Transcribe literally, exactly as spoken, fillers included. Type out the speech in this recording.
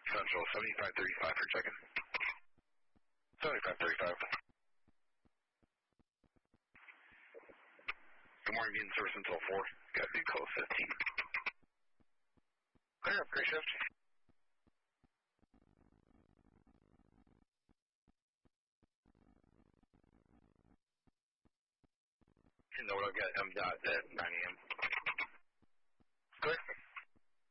Central, seventy-five thirty-five for check-in. seventy-five thirty-five. Good morning, being service until four. Got vehicle fifteen. Clear up, great shift. You know what I've got M dot at nine A M. Clear.